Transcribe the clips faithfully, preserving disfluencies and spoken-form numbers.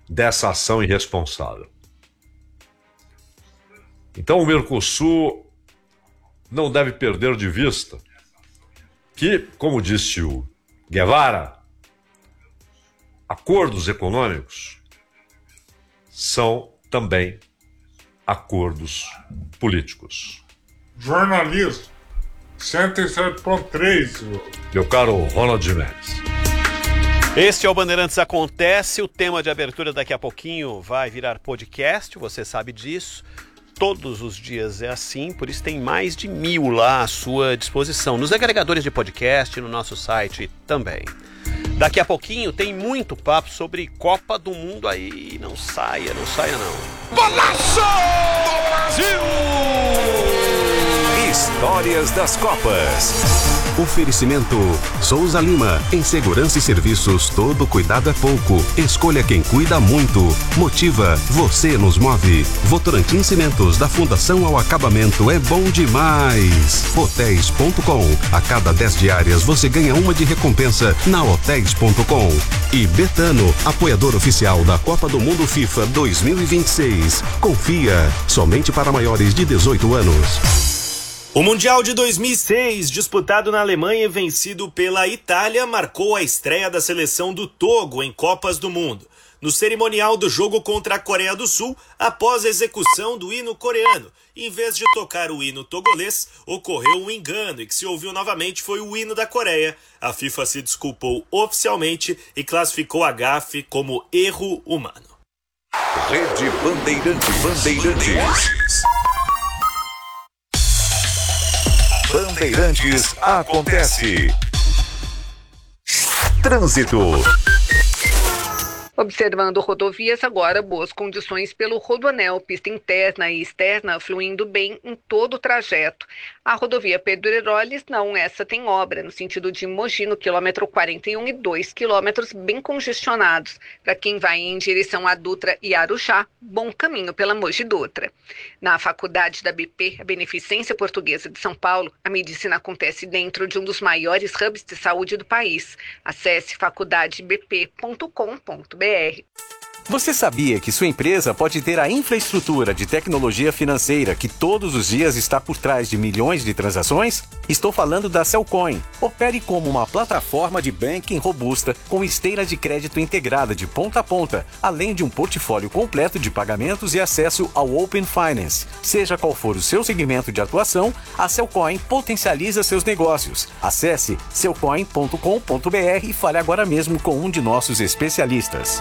dessa ação irresponsável. Então o Mercosul não deve perder de vista que, como disse o Guevara, acordos econômicos são também acordos políticos. Jornalismo, cento e sete ponto três. Meu caro Ronald Jimenez. Este é o Bandeirantes Acontece. O tema de abertura daqui a pouquinho vai virar podcast, você sabe disso. Todos os dias é assim, por isso tem mais de mil lá à sua disposição, nos agregadores de podcast, no nosso site também. Daqui a pouquinho tem muito papo sobre Copa do Mundo aí. Não saia, não saia não. Golaço do Brasil! Histórias das Copas. Oferecimento Souza Lima. Em segurança e serviços, todo cuidado é pouco. Escolha quem cuida muito. Motiva, você nos move. Votorantim Cimentos, da fundação ao acabamento, é bom demais. Hotéis ponto com. A cada dez diárias você ganha uma de recompensa na hotéis ponto com. E Betano, apoiador oficial da Copa do Mundo FIFA dois mil e vinte e seis. Confia, somente para maiores de dezoito anos. O Mundial de dois mil e seis, disputado na Alemanha e vencido pela Itália, marcou a estreia da seleção do Togo em Copas do Mundo. No cerimonial do jogo contra a Coreia do Sul, após a execução do hino coreano, em vez de tocar o hino togolês, ocorreu um engano e que se ouviu novamente foi o hino da Coreia. A FIFA se desculpou oficialmente e classificou a gafe como erro humano. Rede Bandeirantes. Bandeirantes. Bandeirantes Acontece. Trânsito. Observando rodovias agora, boas condições pelo Rodoanel, pista interna e externa fluindo bem em todo o trajeto. A rodovia Pedro Heroles, não, essa tem obra, no sentido de Mogi, no quilômetro quarenta e um e dois quilômetros bem congestionados. Para quem vai em direção a Dutra e Arujá, bom caminho pela Mogi Dutra. Na faculdade da B P, a Beneficência Portuguesa de São Paulo, a medicina acontece dentro de um dos maiores hubs de saúde do país. Acesse faculdade b p ponto com ponto b r. Você sabia que sua empresa pode ter a infraestrutura de tecnologia financeira que todos os dias está por trás de milhões de transações? Estou falando da Cellcoin. Opere como uma plataforma de banking robusta com esteira de crédito integrada de ponta a ponta, além de um portfólio completo de pagamentos e acesso ao Open Finance. Seja qual for o seu segmento de atuação, a Cellcoin potencializa seus negócios. Acesse cellcoin ponto com ponto b r e fale agora mesmo com um de nossos especialistas.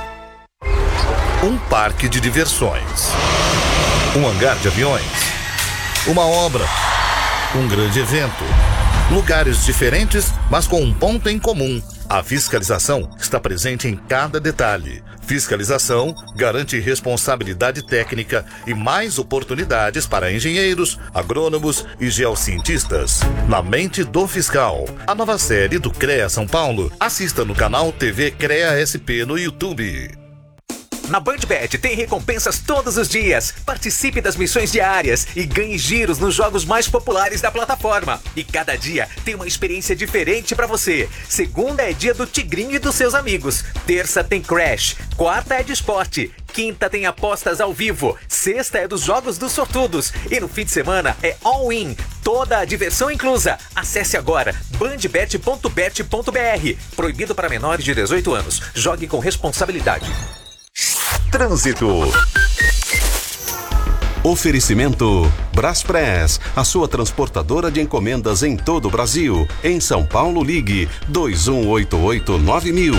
Um parque de diversões, um hangar de aviões, uma obra, um grande evento. Lugares diferentes, mas com um ponto em comum. A fiscalização está presente em cada detalhe. Fiscalização garante responsabilidade técnica e mais oportunidades para engenheiros, agrônomos e geocientistas. Na mente do fiscal. A nova série do CREA São Paulo. Assista no canal T V CREA S P no YouTube. Na BandBet tem recompensas todos os dias. Participe das missões diárias e ganhe giros nos jogos mais populares da plataforma. E cada dia tem uma experiência diferente pra você. Segunda é dia do Tigrinho e dos seus amigos. Terça tem Crash. Quarta é de esporte. Quinta tem apostas ao vivo. Sexta é dos jogos dos sortudos. E no fim de semana é all-in. Toda a diversão inclusa. Acesse agora bandbet ponto bet ponto b r. Proibido para menores de dezoito anos. Jogue com responsabilidade. Trânsito. Oferecimento Braspress, a sua transportadora de encomendas em todo o Brasil. Em São Paulo, ligue dois um oito oito nove mil.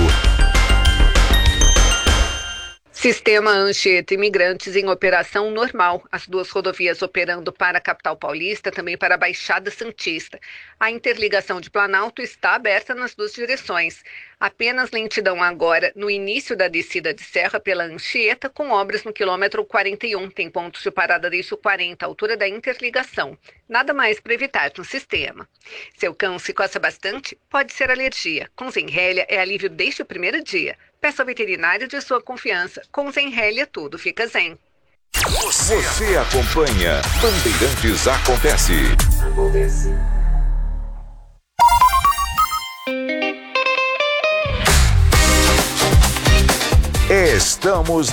Sistema Anchieta Imigrantes em operação normal. As duas rodovias operando para a capital paulista, também para a Baixada Santista. A interligação de Planalto está aberta nas duas direções. Apenas lentidão agora no início da descida de serra pela Anchieta, com obras no quilômetro quarenta e um. Tem pontos de parada desde o quarenta, altura da interligação. Nada mais para evitar no sistema. Seu cão se coça bastante? Pode ser alergia. Com Zenrelia é alívio desde o primeiro dia. Peça ao veterinário de sua confiança. Com Zenrelia tudo fica zen. Você, Você acompanha Bandeirantes Acontece. Acontece. Estamos